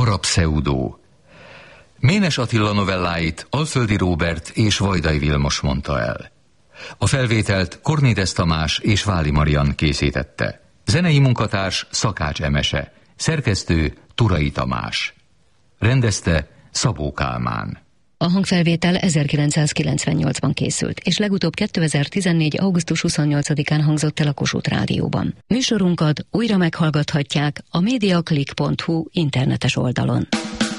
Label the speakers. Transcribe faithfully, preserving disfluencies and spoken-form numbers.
Speaker 1: Arab Pseudó. Ménes Attila novelláit Alföldi Róbert és Vajdai Vilmos mondta el. A felvételt Kornédes Tamás és Váli Marian készítette. Zenei munkatárs Szakács Emese, szerkesztő Turai Tamás. Rendezte Szabó Kálmán.
Speaker 2: A hangfelvétel ezerkilencszázkilencvennyolcban készült, és legutóbb kétezer-tizennégy. augusztus huszonnyolcadikán hangzott el a Kossuth Rádióban. Műsorunkat újra meghallgathatják a mediaclick pont hu internetes oldalon.